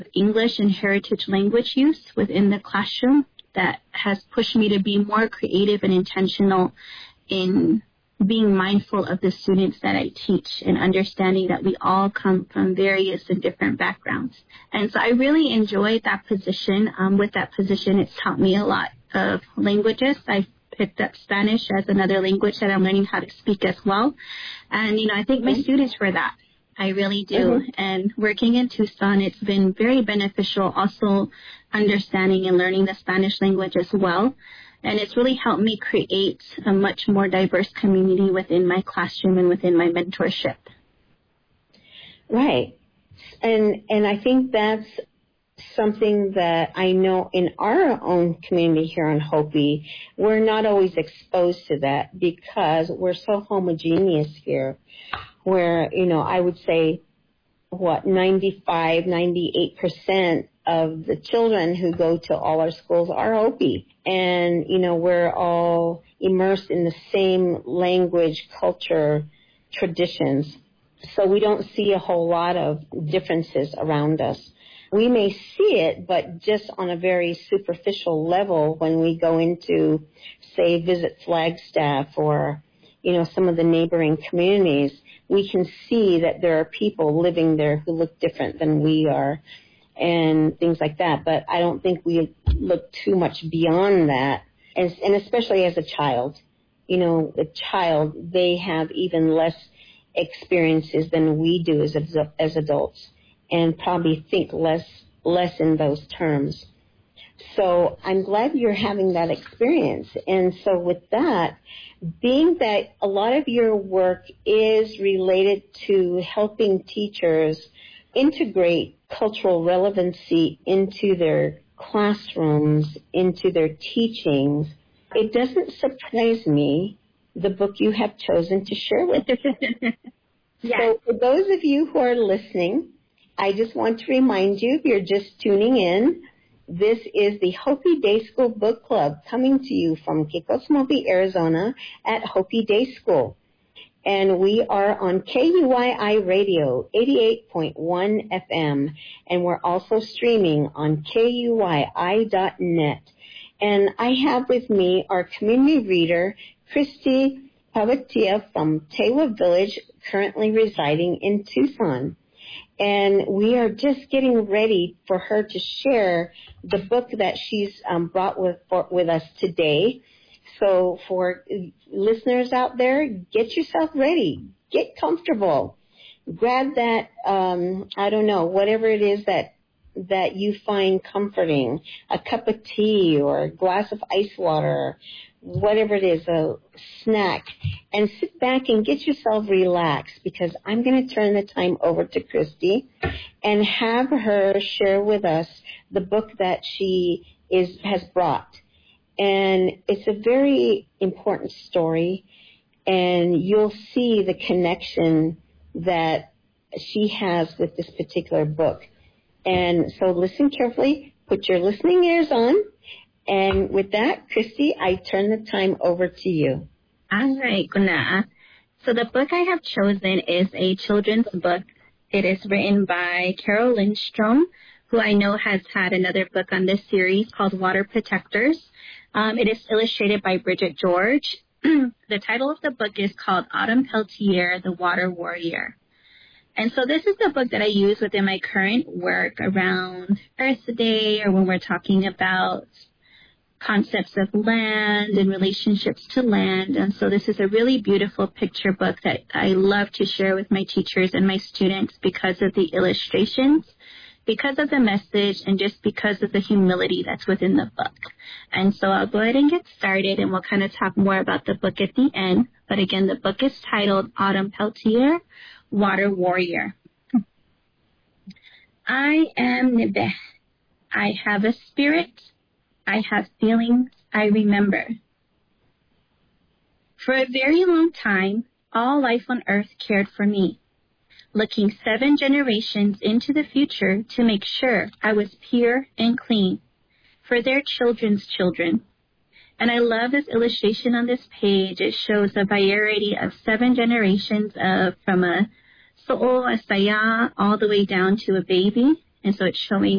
English and heritage language use within the classroom that has pushed me to be more creative and intentional in being mindful of the students that I teach and understanding that we all come from various and different backgrounds. And so I really enjoyed that position. With that position, it's taught me a lot of languages. I've picked up Spanish as another language that I'm learning how to speak as well. And, I thank my students for that. I really do. And working in Tucson, it's been very beneficial also understanding and learning the Spanish language as well. And it's really helped me create a much more diverse community within my classroom and within my mentorship. Right. And I think that's something that I know in our own community here in Hopi, we're not always exposed to that because we're so homogeneous here, where, I would say, 98% of the children who go to all our schools are Hopi. And, we're all immersed in the same language, culture, traditions. So we don't see a whole lot of differences around us. We may see it, but just on a very superficial level when we go into, say, visit Flagstaff or, some of the neighboring communities, we can see that there are people living there who look different than we are and things like that. But I don't think we look too much beyond that, and especially as a child. The child, they have even less experiences than we do as adults, and probably think less in those terms. So I'm glad you're having that experience. And so with that, being that a lot of your work is related to helping teachers integrate cultural relevancy into their classrooms, into their teachings, it doesn't surprise me the book you have chosen to share with us. Yes. So for those of you who are listening, I just want to remind you, if you're just tuning in, this is the Hopi Day School Book Club coming to you from Kikosmopi, Arizona at Hopi Day School. And we are on KUYI Radio, 88.1 FM, and we're also streaming on KUYI.net. And I have with me our community reader, Christy Pavatia from Tewa Village, currently residing in Tucson. And we are just getting ready for her to share the book that she's brought with us today. So for listeners out there, get yourself ready. Get comfortable. Grab that, whatever it is that you find comforting, a cup of tea or a glass of ice water, whatever it is, a snack, and sit back and get yourself relaxed, because I'm going to turn the time over to Christy and have her share with us the book that she has brought. And it's a very important story, and you'll see the connection that she has with this particular book. And so listen carefully, put your listening ears on, and with that, Christy, I turn the time over to you. All right, Guna. So the book I have chosen is a children's book. It is written by Carol Lindstrom, who I know has had another book on this series called Water Protectors. It is illustrated by Bridget George. The title of the book is called Autumn Peltier, the Water Warrior. And so this is the book that I use within my current work around Earth Day, or when we're talking about concepts of land and relationships to land. And so this is a really beautiful picture book that I love to share with my teachers and my students because of the illustrations, because of the message, and just because of the humility that's within the book. And so I'll go ahead and get started, and we'll kind of talk more about the book at the end. But again, the book is titled Autumn Peltier, Water Warrior. I am Nibeh. I have a spirit. I have feelings. I remember. For a very long time, all life on earth cared for me, looking 7 generations into the future to make sure I was pure and clean for their children's children. And I love this illustration on this page. It shows a variety of 7 generations from a so'o, a saya, all the way down to a baby. And so it's showing